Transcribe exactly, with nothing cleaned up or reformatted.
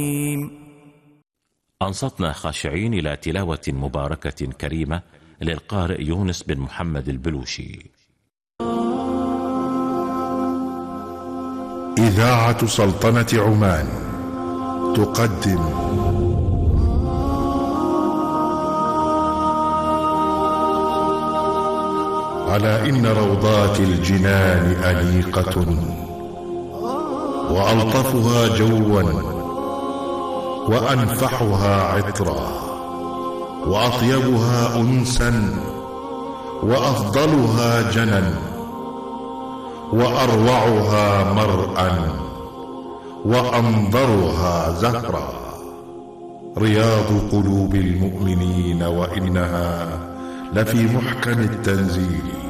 أنصتنا خاشعين إلى تلاوة مباركة كريمة للقارئ يونس بن محمد البلوشي. إذاعة سلطنة عمان تقدم على إن روضات الجنان أنيقة وألطفها جوا وأنفحها عطرا وأطيبها أنسا وأفضلها جنا وأروعها مرءا وأنظرها زهرا رياض قلوب المؤمنين وإنها لفي محكم التنزيل